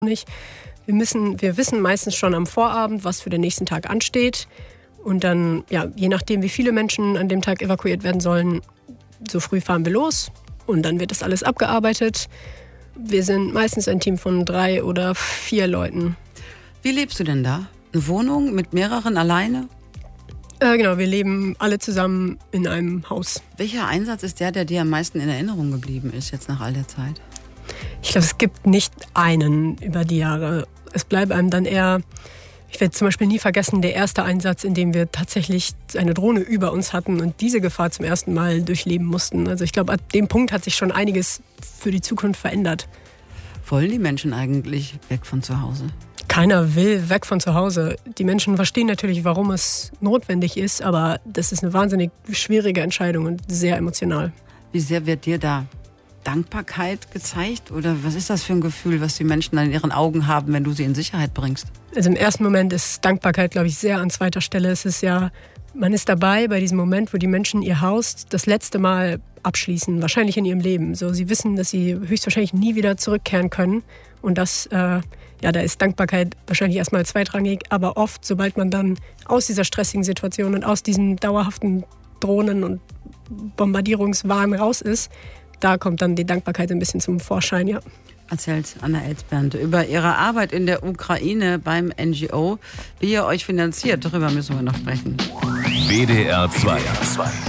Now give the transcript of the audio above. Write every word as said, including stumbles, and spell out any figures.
nicht. Wir müssen, wir wissen meistens schon am Vorabend, was für den nächsten Tag ansteht. Und dann, ja, je nachdem, wie viele Menschen an dem Tag evakuiert werden sollen, so früh fahren wir los und dann wird das alles abgearbeitet. Wir sind meistens ein Team von drei oder vier Leuten. Wie lebst du denn da? Eine Wohnung mit mehreren alleine? Äh, genau, wir leben alle zusammen in einem Haus. Welcher Einsatz ist der, der dir am meisten in Erinnerung geblieben ist, jetzt nach all der Zeit? Ich glaube, es gibt nicht einen über die Jahre. Es bleibt einem dann eher, ich werde zum Beispiel nie vergessen, der erste Einsatz, in dem wir tatsächlich eine Drohne über uns hatten und diese Gefahr zum ersten Mal durchleben mussten. Also ich glaube, ab dem Punkt hat sich schon einiges für die Zukunft verändert. Wollen die Menschen eigentlich weg von zu Hause? Keiner will weg von zu Hause. Die Menschen verstehen natürlich, warum es notwendig ist, aber das ist eine wahnsinnig schwierige Entscheidung und sehr emotional. Wie sehr wird dir da Dankbarkeit gezeigt? Oder was ist das für ein Gefühl, was die Menschen an ihren Augen haben, wenn du sie in Sicherheit bringst? Also im ersten Moment ist Dankbarkeit, glaube ich, sehr an zweiter Stelle. Es ist ja, man ist dabei bei diesem Moment, wo die Menschen ihr Haus das letzte Mal abschließen, wahrscheinlich in ihrem Leben. So, sie wissen, dass sie höchstwahrscheinlich nie wieder zurückkehren können. Und das, äh, ja, da ist Dankbarkeit wahrscheinlich erstmal zweitrangig. Aber oft, sobald man dann aus dieser stressigen Situation und aus diesem dauerhaften Drohnen- und Bombardierungswahn raus ist, da kommt dann die Dankbarkeit ein bisschen zum Vorschein, ja. Erzählt Anna Elsberndt über ihre Arbeit in der Ukraine beim N G O. Wie ihr euch finanziert, darüber müssen wir noch sprechen. W D R zwei.